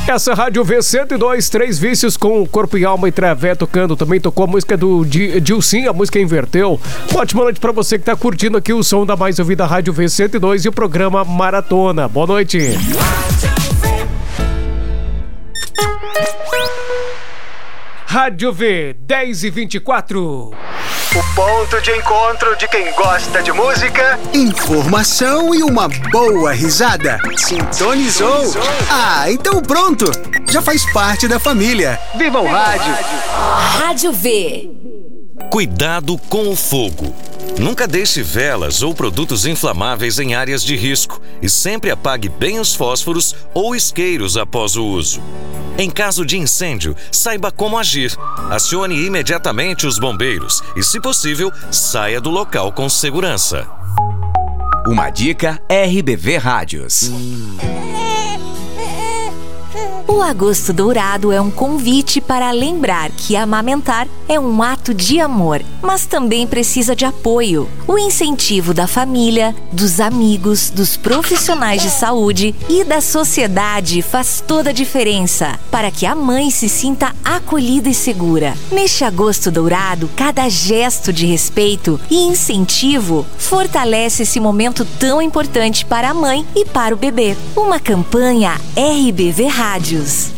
Essa Rádio V102, Três Vícios com Corpo e Alma e Travé tocando. Também tocou a música do Dilcim, a música Inverteu. Uma ótima noite pra você que tá curtindo aqui o som da mais ouvida Rádio V102 e o programa Maratona. Boa noite. Rádio V, 10h24. O ponto de encontro de quem gosta de música, informação e uma boa risada. Sintonizou? Ah, então pronto! Já faz parte da família. Viva o rádio! Rádio V. Cuidado com o fogo. Nunca deixe velas ou produtos inflamáveis em áreas de risco e sempre apague bem os fósforos ou isqueiros após o uso. Em caso de incêndio, saiba como agir. Acione imediatamente os bombeiros e, se possível, saia do local com segurança. Uma dica RBV Rádios. O Agosto Dourado é um convite para lembrar que amamentar é um ato de amor, mas também precisa de apoio. O incentivo da família, dos amigos, dos profissionais de saúde e da sociedade faz toda a diferença para que a mãe se sinta acolhida e segura. Neste Agosto Dourado, cada gesto de respeito e incentivo fortalece esse momento tão importante para a mãe e para o bebê. Uma campanha RBV Rádios.